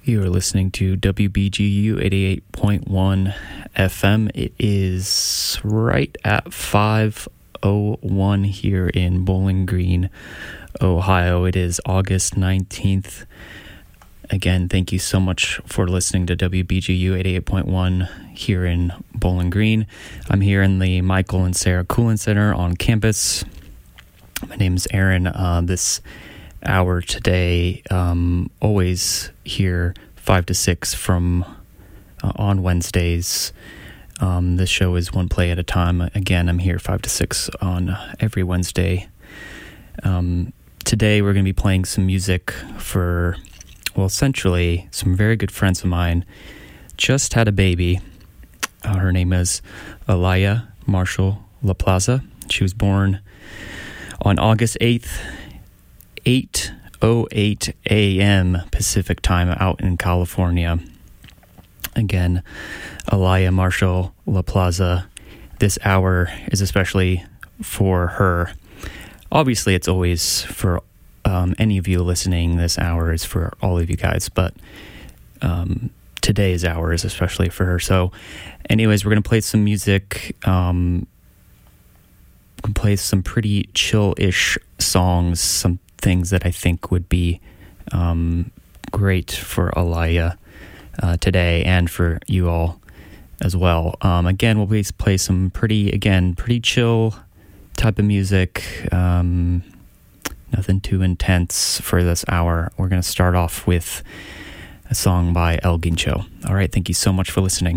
You are listening to WBGU 88.1 FM. It is right at 5:01 here in Bowling Green, Ohio. It is August 19th. Again, thank you so much for listening to WBGU 88.1 here in Bowling Green. I'm here in the Michael and Sarah Coolin Center on campus. My name is Aaron. This hour today, always here 5 to 6 from on Wednesdays. This show is one play at a time. Again, I'm here 5 to 6 on every Wednesday. Today we're going to be playing some music for, well, essentially some very good friends of mine. Just had a baby. Her name is Alaya Marshall LaPlaza. She was born on August 8th, 8:08 a.m. Pacific time out in California. Again, Alaya Marshall LaPlaza. This hour is especially for her. Obviously, it's always for any of you listening. This hour is for all of you guys, but today's hour is especially for her. So anyways, we're going to play some music. We can play some pretty chill-ish songs, some things that I think would be great for Alaya today and for you all as well. Again, we'll play some pretty chill type of music. Nothing too intense for this hour. We're going to start off with a song by El Guincho. All right, thank you so much for listening.